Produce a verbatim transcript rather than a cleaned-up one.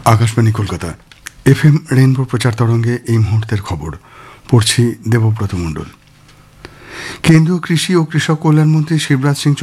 Akashvani Kolkata F M rainbow প্রচার তরঙ্গে এই মুহূর্তের খবর পড়ছি দেবব্রত মণ্ডল। কেন্দ্রীয় কৃষি ও কৃষক কল্যাণ মন্ত্রী শিবরাজ সিং